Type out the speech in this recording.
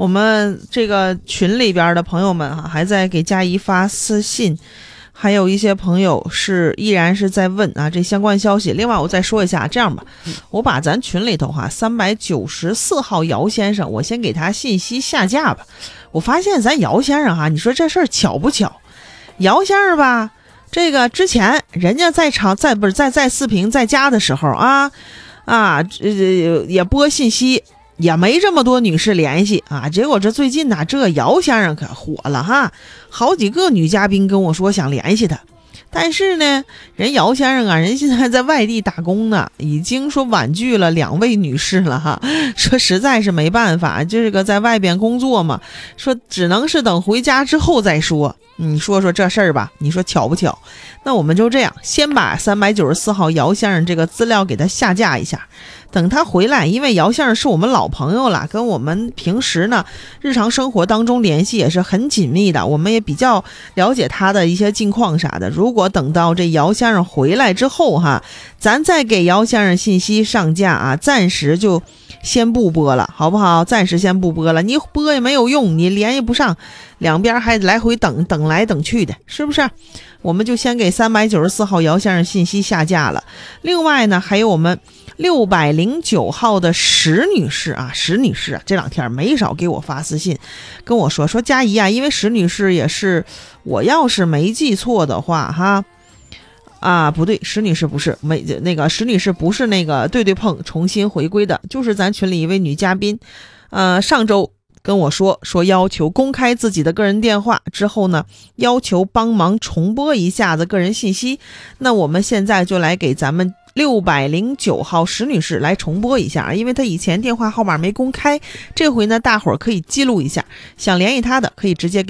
我们这个群里边的朋友们还在给佳怡发私信，还有一些朋友依然是在问这相关消息。另外我再说一下，这样吧，我把咱群里头394号姚先生，我先给他信息下架吧。我发现咱姚先生你说这事儿巧不巧？姚先生吧，这个之前人家在视频在家的时候也播信息，也没这么多女士联系结果这最近这姚先生可火了好几个女嘉宾跟我说想联系他。但是呢，人姚先生人现在在外地打工呢，已经说婉拒了2位女士了说实在是没办法，这个在外边工作嘛，说只能是等回家之后再说。你说这事儿吧，你说巧不巧？那我们就这样，先把394号姚先生这个资料给他下架一下，等他回来，因为姚先生是我们老朋友了，跟我们平时呢日常生活当中联系也是很紧密的，我们也比较了解他的一些近况啥的。如果等到这姚先生回来之后咱再给姚先生信息上架暂时就先不播了，好不好？暂时先不播了，你播也没有用，你联系不上，两边还来回等来等去的，是不是？我们就先给394号姚先生信息下架了。另外呢，还有我们609号的石女士石女士这2天没少给我发私信，跟我说佳怡因为石女士也是，我要是没记错的话不对，石女士不是石女士不是那个对对碰重新回归的，就是咱群里一位女嘉宾上周跟我说要求公开自己的个人电话，之后呢要求帮忙重播一下子个人信息。那我们现在就来给咱们609号石女士来重播一下，因为她以前电话号码没公开，这回呢大伙儿可以记录一下，想联系她的可以直接给